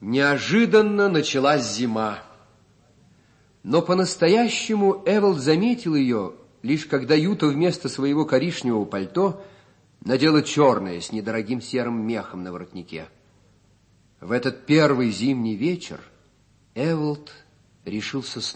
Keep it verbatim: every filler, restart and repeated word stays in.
Неожиданно началась зима. Но по-настоящему Эволд заметил ее, лишь когда Юта вместо своего коричневого пальто надела черное с недорогим серым мехом на воротнике. В этот первый зимний вечер Эволд решился снова